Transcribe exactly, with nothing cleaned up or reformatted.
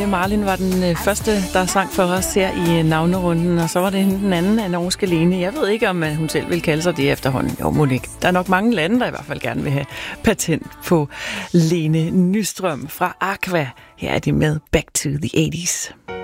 Lene Marlin var den første, der sang for os her i navnerunden, og så var det den anden af norske Lene. Jeg ved ikke, om hun selv vil kalde sig det efterhånden. Jo, Monique. Der er nok mange lande, der i hvert fald gerne vil have patent på Lene Nystrøm fra Aqua. Her er de med Back to the eighties.